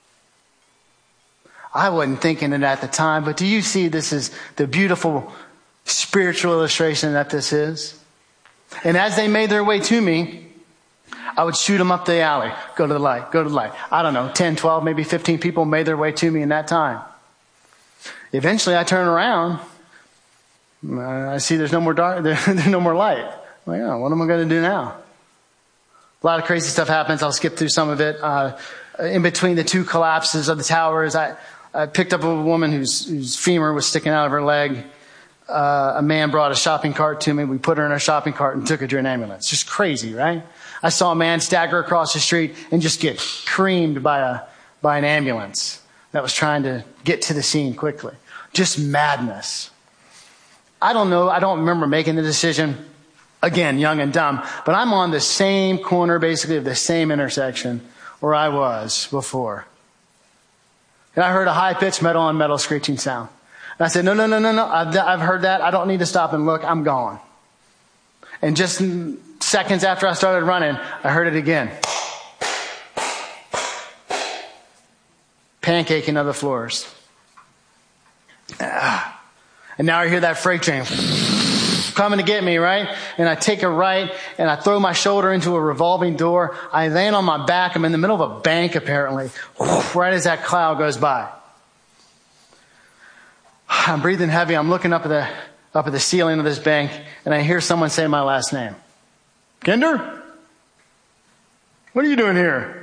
Speaker 20: I wasn't thinking it at the time, but do you see this is the beautiful spiritual illustration that this is? And as they made their way to me, I would shoot them up the alley. Go to the light. Go to the light. I don't know, ten, twelve, maybe fifteen people made their way to me in that time. Eventually I turn around. I see there's no more dark, there's no more light. I'm like, oh, what am I going to do now? A lot of crazy stuff happens. I'll skip through some of it. Uh, in between the two collapses of the towers, I, I picked up a woman whose, whose femur was sticking out of her leg. Uh, a man brought a shopping cart to me. We put her in our shopping cart and took her to an ambulance. Just crazy, right? I saw a man stagger across the street and just get creamed by a, by an ambulance that was trying to get to the scene quickly. Just madness. I don't know. I don't remember making the decision. Again, young and dumb. But I'm on the same corner, basically, of the same intersection where I was before. And I heard a high-pitched metal on metal screeching sound. And I said, no, no, no, no, no. I've, I've heard that. I don't need to stop and look. I'm gone. And just seconds after I started running, I heard it again. Pancaking of the floors. Ah. And now I hear that freight train coming to get me, right? And I take a right and I throw my shoulder into a revolving door. I land on my back. I'm in the middle of a bank, apparently, right as that cloud goes by. I'm breathing heavy. I'm looking up at the, up at the ceiling of this bank, and I hear someone say my last name. Kinder? What are you doing here?